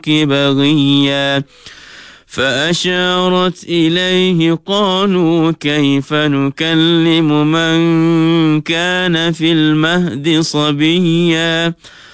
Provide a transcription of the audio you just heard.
بغيا فأشارت إليه قالوا كيف نكلم من كان في المهد صبيا